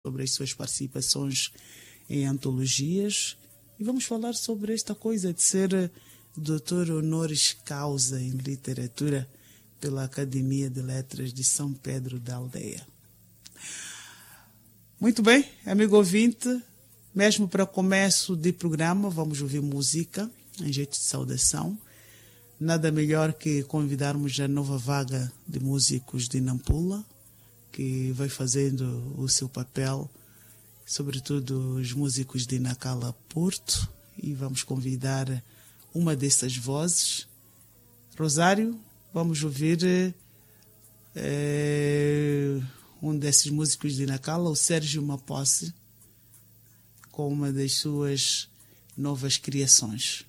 sobre as suas participações em antologias. E vamos falar sobre esta coisa de ser doutor honoris causa em literatura pela Academia de Letras de São Pedro da Aldeia. Muito bem, amigo ouvinte, mesmo para começo de programa, vamos ouvir música em jeito de saudação. Nada melhor que convidarmos a nova vaga de músicos de Nampula, que vai fazendo o seu papel, sobretudo os músicos de Nacala Porto, e vamos convidar uma dessas vozes. Rosário, vamos ouvir um desses músicos de Nacala, o Sérgio Maposse, com uma das suas novas criações.